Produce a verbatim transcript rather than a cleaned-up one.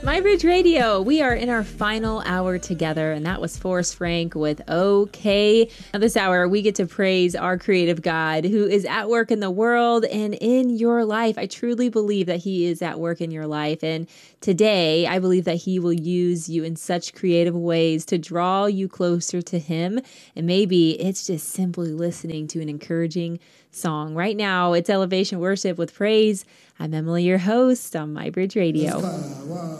MyBridge Radio. We are in our final hour together, and that was Forrest Frank with OK. Now this hour, we get to praise our creative God who is at work in the world and in your life. I truly believe that he is at work in your life. And today, I believe that he will use you in such creative ways to draw you closer to him. And maybe it's just simply listening to an encouraging song. Right now, it's Elevation Worship with Praise. I'm Emily, your host on MyBridge Radio.